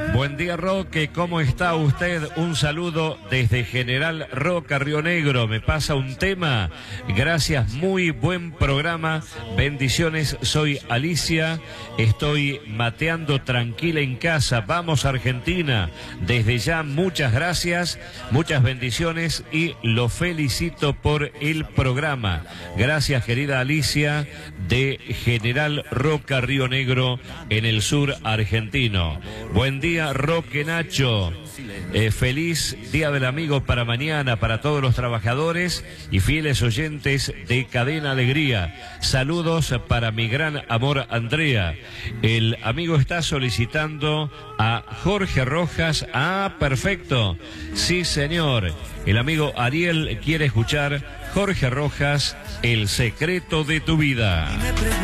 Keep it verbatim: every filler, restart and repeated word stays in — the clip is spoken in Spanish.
Buen día, Roque, ¿cómo está usted? Un saludo desde General Roca, Río Negro. Me pasa un tema. Gracias, muy buen programa. Bendiciones, soy Alicia. Estoy mateando tranquila en casa. Vamos, Argentina. Desde ya, muchas gracias, muchas bendiciones y lo felicito por el programa. Gracias, querida Alicia, de General Roca, Río Negro, en el sur argentino. Buen día, Roque Nacho. Eh, feliz Día del Amigo para mañana, para todos los trabajadores y fieles oyentes de Cadena Alegría. Saludos para mi gran amor Andrea. El amigo está solicitando a Jorge Rojas. Ah, perfecto. Sí, señor. El amigo Ariel quiere escuchar Jorge Rojas, El secreto de tu vida.